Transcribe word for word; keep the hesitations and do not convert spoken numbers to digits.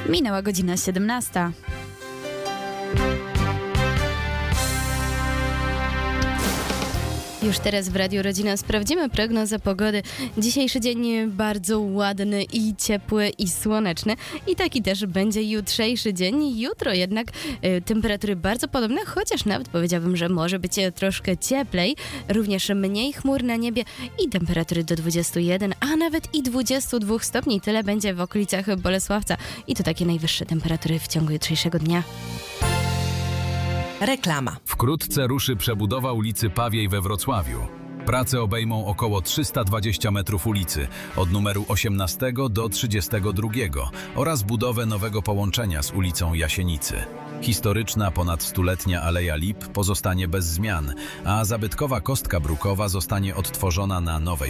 Minęła godzina siedemnasta. Już teraz w Radiu Rodzina sprawdzimy prognozę pogody. Dzisiejszy dzień bardzo ładny i ciepły i słoneczny. I taki też będzie jutrzejszy dzień. Jutro jednak y, temperatury bardzo podobne, chociaż nawet powiedziałabym, że może być troszkę cieplej. Również mniej chmur na niebie i temperatury do dwudziestu jeden, a nawet i dwudziestu dwóch stopni. Tyle będzie w okolicach Bolesławca. I to takie najwyższe temperatury w ciągu jutrzejszego dnia. Reklama. Wkrótce ruszy przebudowa ulicy Pawiej we Wrocławiu. Prace obejmą około trzysta dwadzieścia metrów ulicy, od numeru osiemnastego do trzydziestego drugiego oraz budowę nowego połączenia z ulicą Jasienicy. Historyczna, ponad stuletnia Aleja Lip pozostanie bez zmian, a zabytkowa kostka brukowa zostanie odtworzona na nowej